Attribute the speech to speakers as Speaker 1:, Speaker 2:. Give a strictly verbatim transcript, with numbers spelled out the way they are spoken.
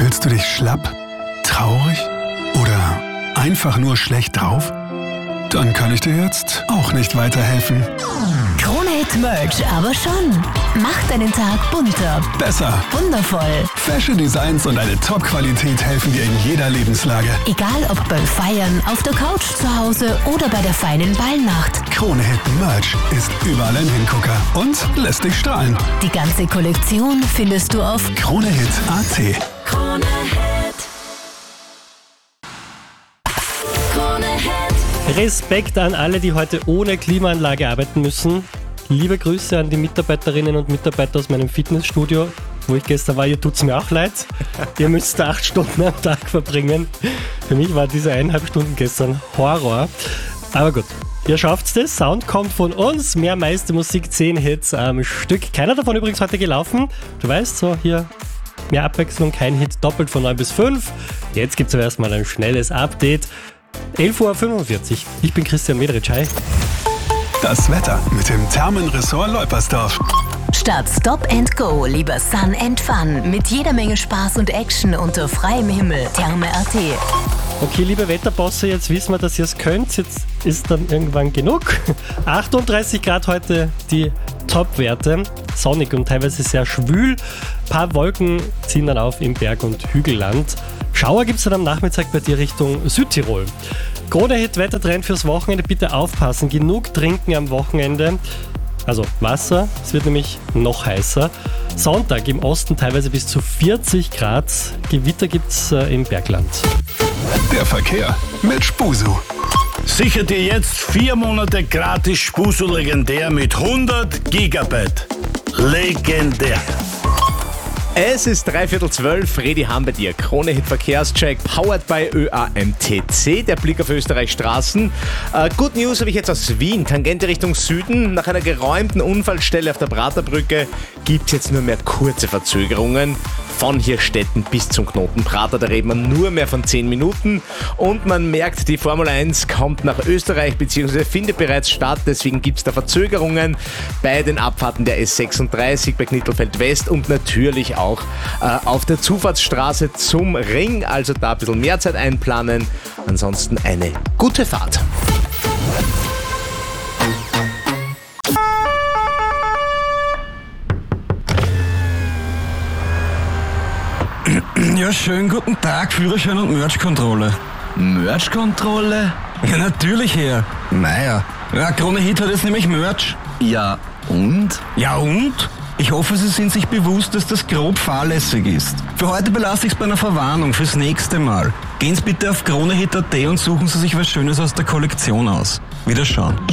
Speaker 1: Fühlst du dich schlapp, traurig oder einfach nur schlecht drauf? Dann kann ich dir jetzt auch nicht weiterhelfen.
Speaker 2: Krone-Hit Merch aber schon. Macht deinen Tag bunter,
Speaker 1: Besser.
Speaker 2: wundervoll.
Speaker 1: Fashion Designs und eine Top-Qualität helfen dir in jeder Lebenslage.
Speaker 2: Egal ob beim Feiern, auf der Couch zu Hause oder bei der feinen Ballnacht.
Speaker 1: Krone-Hit Merch ist überall ein Hingucker und lässt dich strahlen.
Speaker 2: Die ganze Kollektion findest du auf
Speaker 1: Krone-Hit Punkt at.
Speaker 2: Krone-Hit. Krone-Hit.
Speaker 3: Respekt an alle, die heute ohne Klimaanlage arbeiten müssen. Liebe Grüße an die Mitarbeiterinnen und Mitarbeiter aus meinem Fitnessstudio, wo ich gestern war. Ihr tut's mir auch leid. Ihr müsst acht Stunden am Tag verbringen. Für mich war diese eineinhalb Stunden gestern Horror. Aber gut, ihr schafft's das. Sound kommt von uns. Mehr meiste Musik, zehn Hits am Stück. Keiner davon übrigens heute gelaufen. Du weißt, so hier mehr Abwechslung, kein Hit, doppelt von neun bis fünf. Jetzt gibt's aber erstmal ein schnelles Update. elf Uhr fünfundvierzig. Ich bin Christian Mederitsch. Hi.
Speaker 1: Das Wetter mit dem Thermenressort Leupersdorf.
Speaker 2: Statt Stop and Go lieber Sun and Fun mit jeder Menge Spaß und Action unter freiem Himmel. Therme Punkt at.
Speaker 3: Okay, liebe Wetterbosse, jetzt wissen wir, dass ihr es könnt. Jetzt ist dann irgendwann genug. achtunddreißig Grad heute die Top-Werte. Sonnig und teilweise sehr schwül. Ein paar Wolken ziehen dann auf im Berg- und Hügelland. Schauer gibt es dann am Nachmittag bei dir Richtung Südtirol. Krone-Hit Wettertrend fürs Wochenende, bitte aufpassen. Genug trinken am Wochenende. Also Wasser, es wird nämlich noch heißer. Sonntag im Osten teilweise bis zu vierzig Grad. Gewitter gibt es äh, im Bergland.
Speaker 1: Der Verkehr mit Spusu.
Speaker 4: Sicher dir jetzt vier Monate gratis Spusu legendär mit hundert Gigabyte. Legendär.
Speaker 5: Es ist dreiviertel zwölf, Redi Ham bei dir. Krone-Hit Verkehrscheck, powered by Ö A M T C, der Blick auf Österreichs Straßen. Äh, Good News habe ich jetzt aus Wien, Tangente Richtung Süden. Nach einer geräumten Unfallstelle auf der Praterbrücke gibt es jetzt nur mehr kurze Verzögerungen. Von Hirstetten bis zum Knoten Prater, da reden wir nur mehr von zehn Minuten. Und man merkt, die Formel eins kommt nach Österreich bzw. findet bereits statt. Deswegen gibt es da Verzögerungen bei den Abfahrten der S sechsunddreißig bei Knittelfeld West und natürlich auch äh, auf der Zufahrtsstraße zum Ring. Also da ein bisschen mehr Zeit einplanen. Ansonsten eine gute Fahrt.
Speaker 6: Ja, schönen guten Tag, Führerschein und Merch-Kontrolle.
Speaker 7: Merch-Kontrolle?
Speaker 6: Ja, natürlich, Herr. Meier. Ja, Krone-Hit hat jetzt nämlich Merch.
Speaker 7: Ja, und?
Speaker 6: Ja, und? Ich hoffe, Sie sind sich bewusst, dass das grob fahrlässig ist. Für heute belasse ich es bei einer Verwarnung fürs nächste Mal. Gehen Sie bitte auf Krone-Hit Punkt at und suchen Sie sich was Schönes aus der Kollektion aus. Wiederschauen.